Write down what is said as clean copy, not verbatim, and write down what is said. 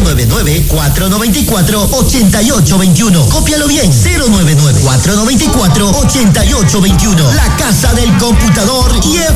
099-494-8821. Cópialo bien, 099-494-8821. La casa del computador y